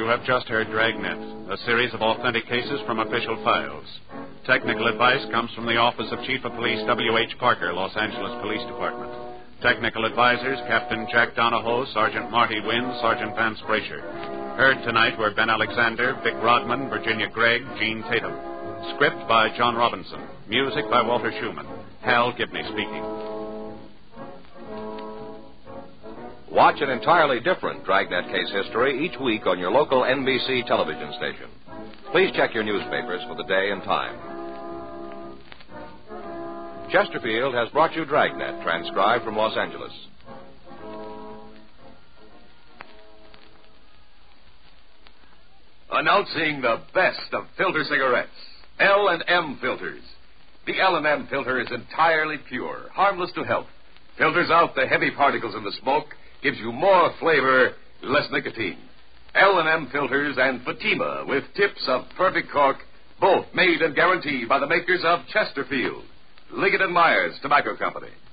You have just heard Dragnet, a series of authentic cases from official files. Technical advice comes from the Office of Chief of Police W.H. Parker, Los Angeles Police Department. Technical advisors, Captain Jack Donahoe, Sergeant Marty Wynn, Sergeant Vance Brasher. Heard tonight were Ben Alexander, Vic Rodman, Virginia Gregg, Gene Tatum. Script by John Robinson. Music by Walter Schumann. Hal Gibney speaking. Watch an entirely different Dragnet case history each week on your local NBC television station. Please check your newspapers for the day and time. Chesterfield has brought you Dragnet, transcribed from Los Angeles. Announcing the best of filter cigarettes, L&M filters. The L&M filter is entirely pure, harmless to health. Filters out the heavy particles in the smoke, gives you more flavor, less nicotine. L&M filters and Fatima with tips of perfect cork, both made and guaranteed by the makers of Chesterfield, Liggett & Myers Tobacco Company.